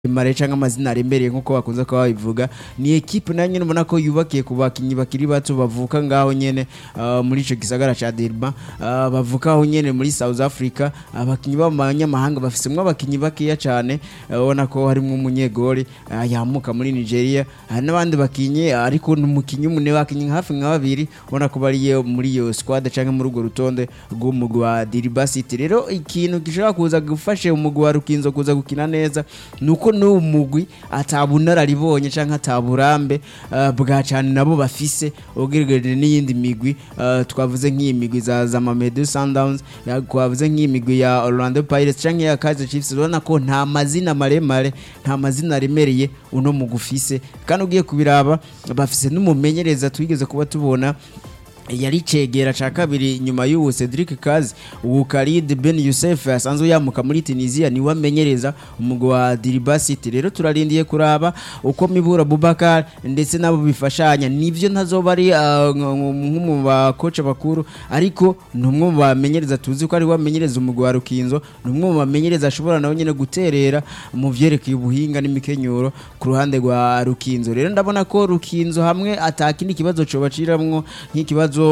mare canke amazina arembereye nkuko bakunze ko babivuga ni equipe nayo nyene ubona ko yubakiye ku bakinyi bakiri bato bavuka ngaho nyene muri ico gisagara ca Durban bavuka aho nyene muri South Africa abakinyi b'abanyamahanga bafisemwe abakinyi bakeya cane ubona ko harimo umunyegori yamuka muri Nigeria n'abandi bakinyi ariko n'umukinyi umwe bakinyi hafi nka babiri ubona ko bariye muri iyo squad canke muri urwo rutonde rw'umugwi wa Durban City. Rero ikintu gishobora kuza gufashe umugwi wa Rukinzo kuza gukina neza nuko no umugwi atabunararibonye canke ataburambe bwa cyane nabo bafise ugeregeje n'iyindi migwi twavuze nk'iyi migwi za Mamelodi Sundowns twavuze nk'iyi migwi ya Orlando Pirates canke ya Kaizer Chiefs ubona ko nta mazina maremare nta mazina remereye uno mugufise kandi ugiye kubiraba bafise n'umumenyereza twigeze kuba tubona yari cegera ca kabiri nyuma y'uwo Cedric Kazi uwo Khalid Ben Youssef asanzwe yamuka muri Tunisia ni wamenyereza umugwi wa Durban City. Rero turarindiye kuraba uko Mibura Boubacar ndetse nabo bifashanya nivyo ntazoba ari nk'umu ba coach bakuru ariko numwe mu bamenyereza tuzi ko ari wamenyereza umugwi wa Rukinzo numwe mu bamenyereza ashobora nawe nyene guterera mu vyerekeye ubuhinga n'imikenyuro ku ruhande rwa Rukinzo. Rero ndabona ko Rukinzo hamwe atakindi kibazo cyo baciramwo nk'ikibazo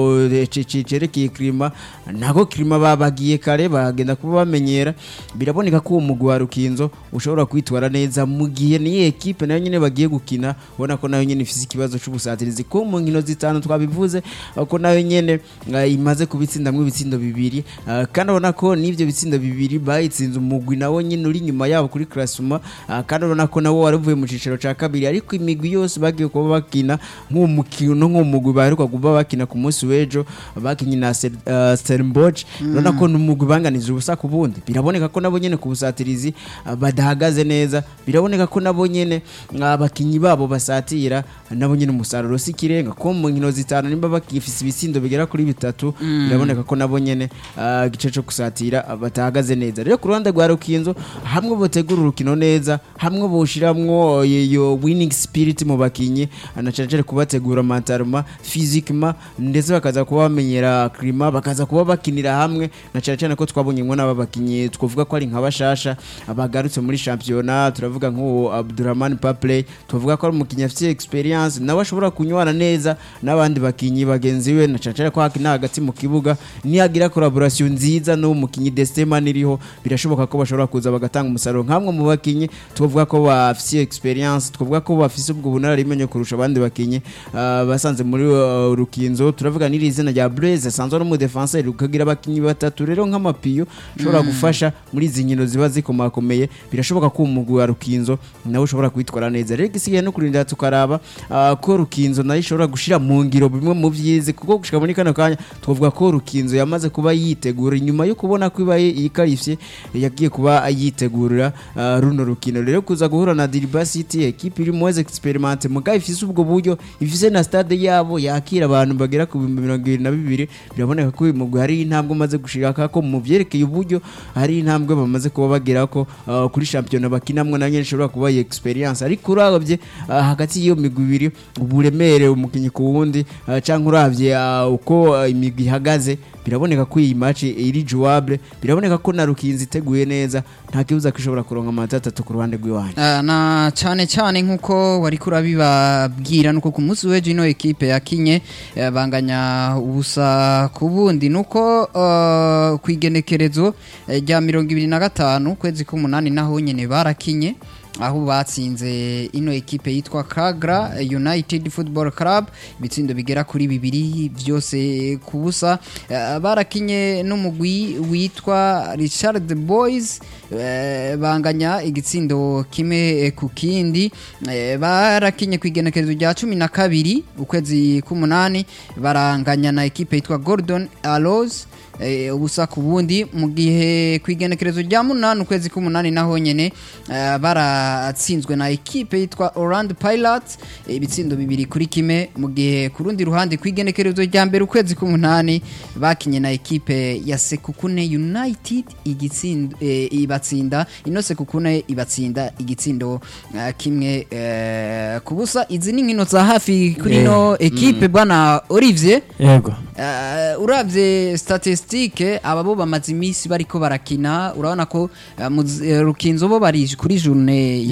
cerekeye klima nako klima babagiye kare bagenda kuba bamenyera biraboneka ko umugwi wa Rukinzo ushobora kwitwara neza mu gihe ni equipe nayo nyene bagiye gukina ubona ko nayo nyene ifise ikibazo c'ubusatirizi ko mu nkino zitanu twabivuze ko nayo nyene imaze kubitsindamwe ibitsindo bibiri kandi ubona ko n'ivyo bitsindo bibiri bayitsinze umugwi nawo nyene uri nyuma yabo kuri classement kandi ubona ko nawo waravuye mu cicaro ca kabiri ariko imigwi yose bagiye kuba bakina nk'umukino nk'umugwi baheruka kuba bakina ku munsi wejo bakinyi na Stellenbosch urabona ko n'umugwi banganije ubusa ku bundi biraboneka ko nabo nyene ku busatirizi badahagaze neza biraboneka ko nabo nyene abakinyi babo basatira nabo nyene umusaruro sikirenga ko mu nkino zitanu nimba bakifise ibisindo bigera kuri bitatu biraboneka ko nabo nyene gice cyo kusatira batahagaze neza. Rero ku ruhande rwa Rukinzo hamwe botegura urukino neza hamwe boshiramwo iyo winning spirit mu bakinyi anacaje kubategura mentalema physiquement ndetse bakaza kuba bamenyera klima bakaza kuba bakinira hamwe na cyane ko twabonye ngo n'ababakinyi twovuga ko ari nk'abashasha abagarutse muri championnat turavuga nk'uwo Abdurrahman Papley tuvuga ko ari umukinyi afite experience nawe ashobora kunywana neza n'abandi bakinyi bagenzi we na cyane ko hakina hagati mu kibuga nihagira collaboration nziza no umukinyi Destema niriho birashoboka ko bashobora kuza bagatanga umusaruro nkamwe mu bakinyi tuvuga ko bafite experience tuvuga ko bafite ubwo bunararimenye kurusha abandi bakinyi basanze muri Rukinzo turavuga n'irizina rya Blaise sanzwe no mu defenseur ukagira abakinyi batatu rero nk'amapiyo ushobora gufasha muri zinkino ziba zikomakomeye birashoboka ko umugwi wa Rukinzo nawe ushobora kwitwara neza. Rero gisigaye no kurinda tukaraba ko Rukinzo nayo ishobora gushira mu ngiro bimwe mu vyize kuko gushika muri kano kanya twovuga ko Rukinzo yamaze kuba yitegura nyuma yo kubona ko ibaye ikarifye yagiye kuba yitegurira runo rukino. Rero kuza guhura na Durban City equipe iri moze experiment mugaye ifise ubwo buryo ifise na stade yabo yakira abantu bagera ku 2022 biraboneka ko umugwi hari intambwe maze gushiraka ko mu vyerekeye uburyo hari intambwe bamaze kuba bagera ko kuri champion bakinamwe na nyene shobora kuba experience ariko uravye hagati y'iyo migwi ibiri uburemere umukinyi ku wundi canke uravye uko imigwi ihagaze biraboneka ko iyi match iri jouable biraboneka ko na Rukinzi iteguye neza nta kibuza kishobora kuronka amanota 3 ku ruhande rw'iwanje na cyane nkuko wari kurabibabwira nuko ku munsi weje ino equipe yakinye banganya ubusa ku bundi nuko kwigenekerezo rya 2025 kwezi k'umunani naho nyene barakinye aho batsinze ino equipe yitwa Kagra United Football Club bitsindo bigera kuri bibiri byose kubusa barakinye n'umugwi witwa Richard Boys banganya igitsindo kimwe ku kindi barakinye kwigenekerezo rya 12 ukwezi k'umunani baranganya na equipe yitwa Gordon Arrows ubusa ku bundi mu gihe kwigenekerezo rya 8 ukwezi k'umunani naho nyene baratsinzwe na equipe yitwa Orlando Pirates ibitsindo bibiri kuri kimwe mu gihe kurundi ruhande kwigenekerezo rya mbere ukwezi k'umunani bakinye na equipe ya Sekukune United igitsindo ibatsinda ino Sekukune ibatsinda igitsindo kimwe kubusa. Izi ni nkino za hafi kuri no equipe bwana Olivier yego uravye statistics Olympique aba bo bamaze imisi bariko barakina urabona ko Rukinzo bo bari kuri journée